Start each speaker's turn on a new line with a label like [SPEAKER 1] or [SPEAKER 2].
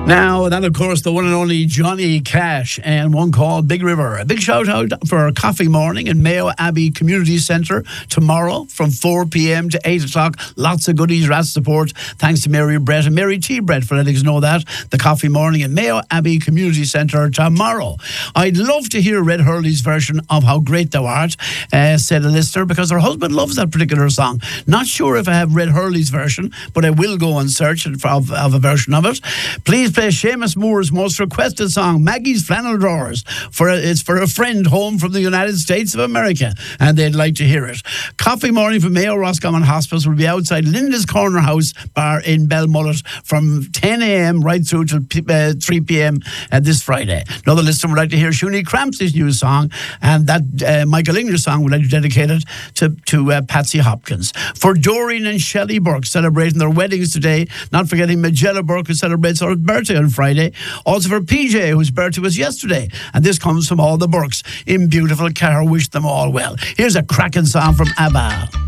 [SPEAKER 1] Now, that, of course, the one and only Johnny Cash, and one called Big River. A big shout out for Coffee Morning in Mayo Abbey Community Centre tomorrow from 4 p.m. to 8 o'clock. Lots of goodies, rat support. Thanks to Mary Brett and Mary T. Brett for letting us know that. The Coffee Morning in Mayo Abbey Community Centre tomorrow. I'd love to hear Red Hurley's version of How Great Thou Art, said a listener, because her husband loves that particular song. Not sure if I have Red Hurley's version, but I will go and search of a version of it. Please play Seamus Moore's most requested song, Maggie's Flannel Drawers. It's for a friend home from the United States of America, and they'd like to hear it. Coffee Morning from Mayo Roscommon Hospice will be outside Linda's Corner House Bar in Belmullet from 10 a.m. right through till 3 p.m. This Friday. Another listener would like to hear Shuni Cramps's new song, and that Michael English song would like to dedicate it to Patsy Hopkins. For Doreen and Shelley Burke celebrating their weddings today, not forgetting Magella Burke, who celebrates her birthday on Friday. Also for PJ, whose birthday was yesterday. And this comes from all the Burkes in beautiful Carr. Wish them all well. Here's a cracking song from ABBA.